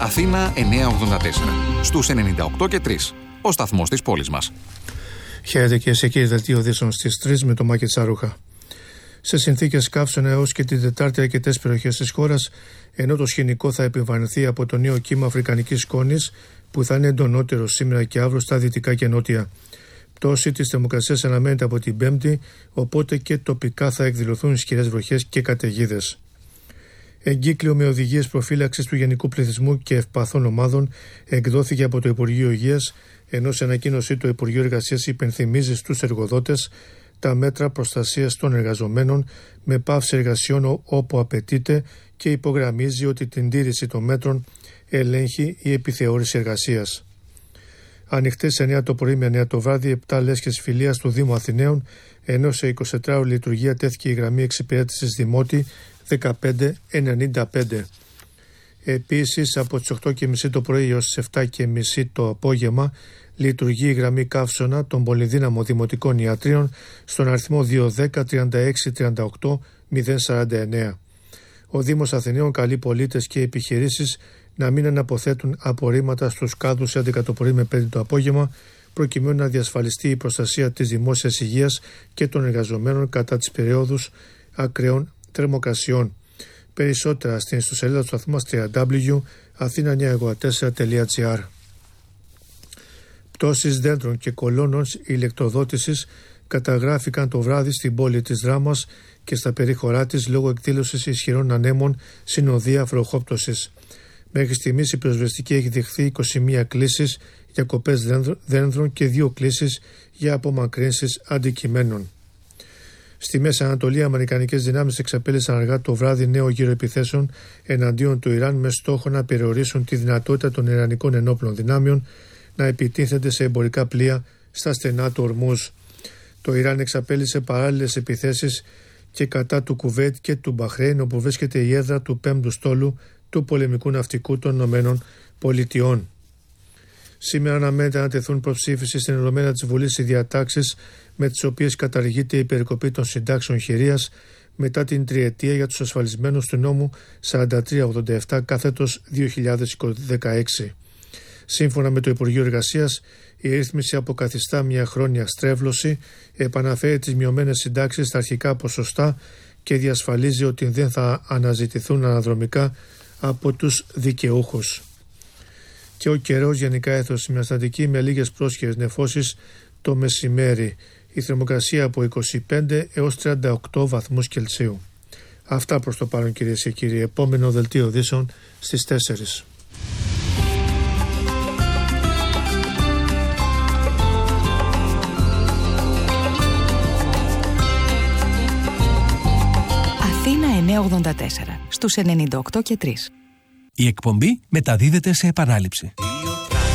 Αθήνα 984, στους 98 και 3, ο σταθμός της πόλης μας. Χαίρετε και σε κύριε δελτίο ειδήσεων στις 3 με το Μάκη Τσαρούχα. Σε συνθήκες καύσωνα έως και την Τετάρτη αρκετές περιοχές της χώρας, ενώ το σκηνικό θα επιβαρυνθεί από το νέο κύμα αφρικανικής σκόνης που θα είναι εντονότερο σήμερα και αύριο στα δυτικά και νότια. Πτώση της θερμοκρασίας αναμένεται από την Πέμπτη, οπότε και τοπικά θα εκδηλωθούν ισχυρές βροχές και καταιγίδες. Εγκύκλιο με οδηγίες προφύλαξης του γενικού πληθυσμού και ευπαθών ομάδων εκδόθηκε από το Υπουργείο Υγείας, ενώ σε ανακοίνωσή το Υπουργείο Εργασίας υπενθυμίζει στους εργοδότες τα μέτρα προστασίας των εργαζομένων με πάυση εργασιών όπου απαιτείται και υπογραμμίζει ότι την τήρηση των μέτρων ελέγχει η επιθεώρηση εργασίας. Ανοιχτές 9 το πρωί με 9 το βράδυ 7 λέσχες φιλίας του Δήμου Αθηναίων, ενώ σε 24 ώρη λειτουργία τέθηκε η γραμμή εξυπηρέτησης Δημότη 1595. Επίσης από τις 8.30 το πρωί έως τις 7.30 το απόγευμα λειτουργεί η γραμμή καύσωνα των πολυδύναμων δημοτικών ιατρίων στον αριθμό 210 36 38 049. Ο Δήμος Αθηναίων καλεί πολίτες και επιχειρήσεις να μην αναποθέτουν απορρίμματα στους κάδους 11 το πρωί με 5 το απόγευμα, προκειμένου να διασφαλιστεί η προστασία της δημόσιας υγείας και των εργαζομένων κατά τις περιόδους ακραίων θερμοκρασιών. Περισσότερα στην ιστοσελίδα του σταθμού μας www.athena984.gr. Πτώσεις δέντρων και κολόνων ηλεκτροδότησης καταγράφηκαν το βράδυ στην πόλη της Δράμας και στα περίχωρά της λόγω εκδήλωσης ισχυρών ανέμων συνοδεία βροχόπτωσης. Μέχρι στιγμής η πυροσβεστική έχει δεχθεί 21 κλήσεις για κοπές δένδρων και 2 κλήσεις για απομακρύνσεις αντικειμένων. Στη Μέση Ανατολή, οι αμερικανικές δυνάμεις εξαπέλυσαν αργά το βράδυ νέο γύρο επιθέσεων εναντίον του Ιράν με στόχο να περιορίσουν τη δυνατότητα των ιρανικών ενόπλων δυνάμεων να επιτίθενται σε εμπορικά πλοία στα στενά του Ορμούζ. Το Ιράν εξαπέλυσε παράλληλες επιθέσεις και κατά του Κουβέιτ και του Μπαχρέιν, όπου βρίσκεται η έδρα του 5ου στόλου του πολεμικού ναυτικού των Ηνωμένων Πολιτειών. Σήμερα αναμένεται να τεθούν προψήφιση στην Ολομέλεια της Βουλής οι διατάξεις με τις οποίες καταργείται η περικοπή των συντάξεων χειρίας μετά την τριετία για τους ασφαλισμένους του νόμου 4387 κάθετος 2016. Σύμφωνα με το Υπουργείο Εργασίας, η ρύθμιση αποκαθιστά μια χρόνια στρέβλωση, επαναφέρει τις μειωμένες συντάξεις στα αρχικά ποσοστά και διασφαλίζει ότι δεν θα αναζητηθούν αναδρομικά από τους δικαιούχους. Και ο καιρός γενικά έθωσε σημειαστατική με λίγες πρόσχερες νεφώσεις το μεσημέρι. Η θερμοκρασία από 25 έως 38 βαθμούς Κελσίου. Αυτά προς το παρόν, κυρίες και κύριοι. Επόμενο δελτίο ειδήσεων στις 4. Αθήνα 984 στους 98 και 3. Η εκπομπή μεταδίδεται σε επανάληψη.